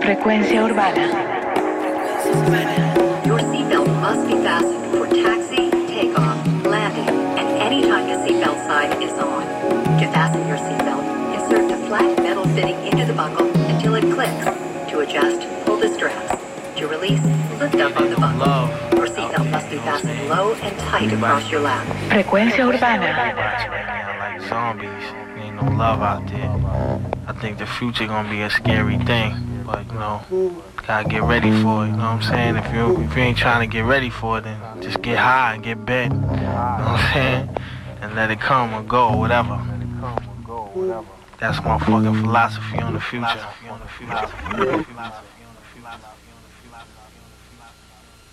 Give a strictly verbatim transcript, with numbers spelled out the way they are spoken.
Frecuencia urbana. Your seatbelt must be fastened for taxi, takeoff, landing, and any time the seatbelt sign is on. To fasten your seatbelt, insert the flat metal fitting into the buckle until it clicks. To adjust, pull the straps. To release, lift up on the buckle. Your seatbelt must be fastened low and tight across your lap. Frecuencia urbana. Like zombies, ain't no love out there. I think the future gonna be a scary thing, but you know, gotta get ready for it. You know what I'm saying? If you if you ain't trying to get ready for it, then just get high and get bent. You know what I'm saying? And let it come or go or whatever. That's my fucking philosophy on the future. On the future.